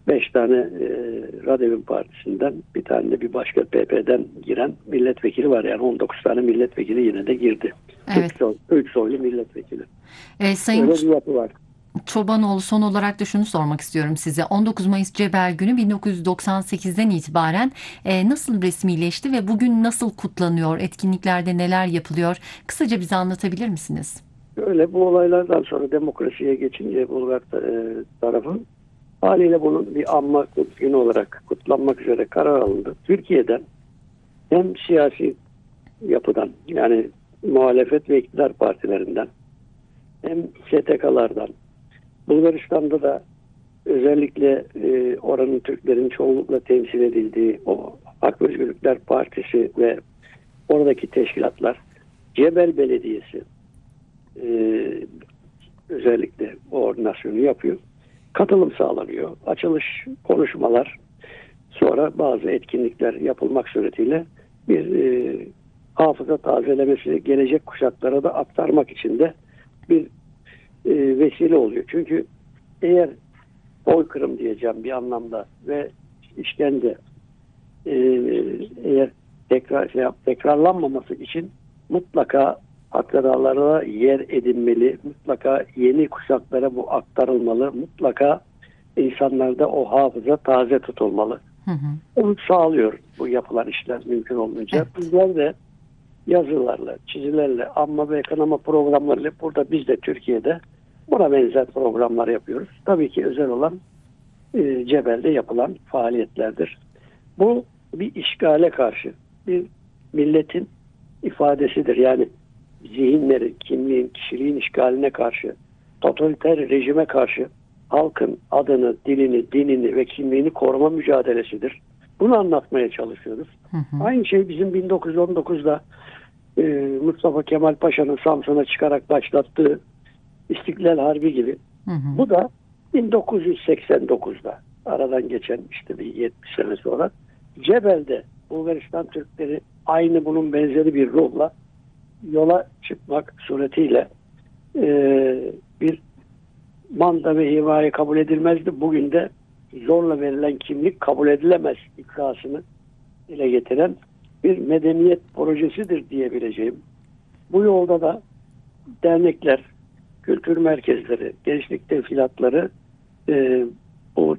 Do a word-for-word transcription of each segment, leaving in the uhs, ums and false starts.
beş tane e, Radevin Partisi'nden, bir tane de bir başka P P'den giren milletvekili var. Yani on dokuz tane milletvekili yine de girdi. Evet. Üç, soy, üç soylu milletvekili. E, Sayın Öyle bir yapı var. Çobanoğlu, son olarak da şunu sormak istiyorum size. on dokuz Mayıs Cebel Günü bin dokuz yüz doksan sekizden itibaren e, nasıl resmileşti ve bugün nasıl kutlanıyor? Etkinliklerde neler yapılıyor? Kısaca bize anlatabilir misiniz? Öyle bu olaylardan sonra demokrasiye geçince Bulgar e, tarafı haliyle bunun bir anma günü olarak kutlanmak üzere karar alındı. Türkiye'den hem siyasi yapıdan, yani muhalefet ve iktidar partilerinden, hem S T K'lardan, Bulgaristan'da da özellikle e, oranın Türklerin çoğunlukla temsil edildiği o Hak ve Özgürlükler Partisi ve oradaki teşkilatlar, Cebel Belediyesi e, özellikle koordinasyonu yapıyor. Katılım sağlanıyor. Açılış konuşmalar, sonra bazı etkinlikler yapılmak suretiyle bir e, hafıza tazelemesi, gelecek kuşaklara da aktarmak için de bir e, vesile oluyor. Çünkü eğer soykırım diyeceğim bir anlamda ve işkence e, eğer tekrar şey yap, tekrarlanmaması için mutlaka akrabalara yer edinmeli, mutlaka yeni kuşaklara bu aktarılmalı, mutlaka insanlarda o hafıza taze tutulmalı. Hı hı. Onu sağlıyor bu yapılan işler mümkün olunca. Evet. Bizler de yazılarla, çizilerle, anma ve kanama programlarıyla burada biz de Türkiye'de buna benzer programlar yapıyoruz. Tabii ki özel olan e, Cebel'de yapılan faaliyetlerdir. Bu bir işgale karşı, bir milletin ifadesidir. Yani zihinleri, kimliğin, kişiliğin işgaline karşı, totaliter rejime karşı halkın adını, dilini, dinini ve kimliğini koruma mücadelesidir. Bunu anlatmaya çalışıyoruz. Hı hı. Aynı şey bizim bin dokuz yüz on dokuzda e, Mustafa Kemal Paşa'nın Samsun'a çıkarak başlattığı İstiklal Harbi gibi. Hı hı. Bu da bin dokuz yüz seksen dokuzda, aradan geçen işte bir yetmiş sene sonra Cebel'de Bulgaristan Türkleri aynı bunun benzeri bir ruhla yola çıkmak suretiyle e, bir manda ve himaye kabul edilmezdi. Bugün de zorla verilen kimlik kabul edilemez iddiasını dile getiren bir medeniyet projesidir diyebileceğim. Bu yolda da dernekler, kültür merkezleri, gençlik teşkilatları e, bu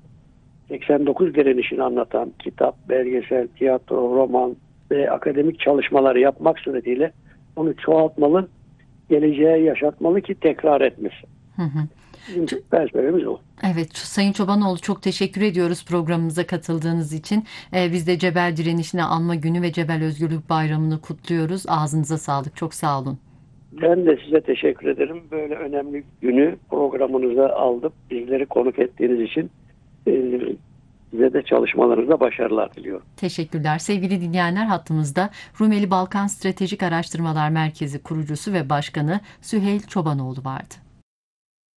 seksen dokuz direnişini anlatan kitap, belgesel, tiyatro, roman ve akademik çalışmaları yapmak suretiyle onu çoğaltmalı, geleceğe yaşatmalı ki tekrar etmesin. Hı hı. Bizim felsefemiz o. Evet, Sayın Çobanoğlu, çok teşekkür ediyoruz programımıza katıldığınız için. Ee, biz de Cebel Direnişini Anma Günü ve Cebel Özgürlük Bayramı'nı kutluyoruz. Ağzınıza sağlık, çok sağ olun. Ben de size teşekkür ederim. Böyle önemli günü programınıza aldık. Bizleri konuk ettiğiniz için e, size de çalışmalarınızda başarılar diliyorum. Teşekkürler. Sevgili dinleyenler, hattımızda Rumeli Balkan Stratejik Araştırmalar Merkezi kurucusu ve başkanı Süheyl Çobanoğlu vardı.